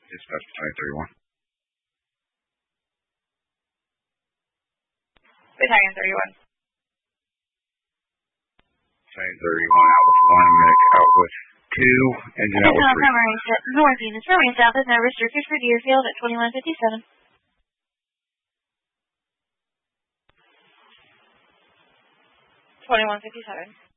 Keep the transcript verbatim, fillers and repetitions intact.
Dispatch twenty thirty-one. Battalion thirty-one. Battalion thirty-one out with one, medic out with two, engine out with three. Primary set north units running south is now restricted for Deerfield at twenty-one fifty-seven. twenty-one fifty-seven.